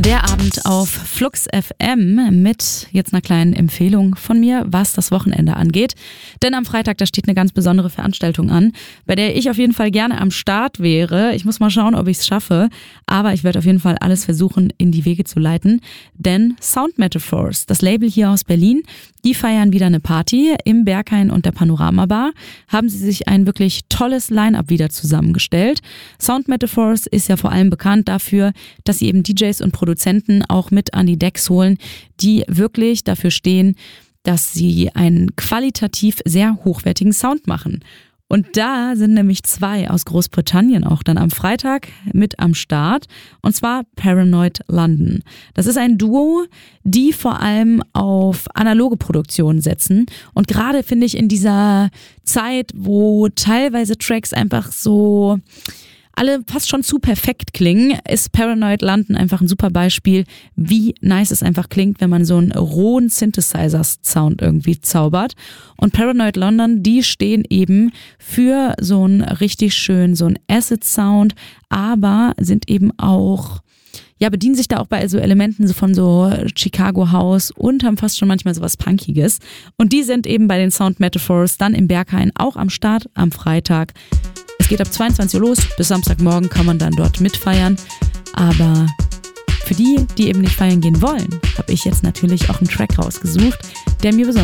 Der Abend auf Flux FM mit jetzt einer kleinen Empfehlung von mir, was das Wochenende angeht. Denn am Freitag, da steht eine ganz besondere Veranstaltung an, bei der ich auf jeden Fall gerne am Start wäre. Ich muss mal schauen, ob ich es schaffe, aber ich werde auf jeden Fall alles versuchen, in die Wege zu leiten. Denn Sound Metaphors, das Label hier aus Berlin, die feiern wieder eine Party im Berghain und der Panorama Bar. Haben sie sich ein wirklich tolles Line-Up wieder zusammengestellt. Sound Metaphors ist ja vor allem bekannt dafür, dass sie eben DJs und Produzenten auch mit an die Decks holen, die wirklich dafür stehen, dass sie einen qualitativ sehr hochwertigen Sound machen. Und da sind nämlich 2 aus Großbritannien auch dann am Freitag mit am Start, und zwar Paranoid London. Das ist ein Duo, die vor allem auf analoge Produktionen setzen, und gerade finde ich in dieser Zeit, wo teilweise Tracks einfach so alle fast schon zu perfekt klingen, ist Paranoid London einfach ein super Beispiel, wie nice es einfach klingt, wenn man so einen rohen Synthesizer-Sound irgendwie zaubert. Und Paranoid London, die stehen eben für so einen richtig schön, so einen Acid-Sound, aber sind eben auch, ja, bedienen sich da auch bei so Elementen von so Chicago House und haben fast schon manchmal so was Punkiges. Und die sind eben bei den Sound Metaphors dann im Berghain auch am Start am Freitag. Es geht ab 22 Uhr los, bis Samstagmorgen kann man dann dort mitfeiern. Aber für die, die eben nicht feiern gehen wollen, habe ich jetzt natürlich auch einen Track rausgesucht, der mir besonders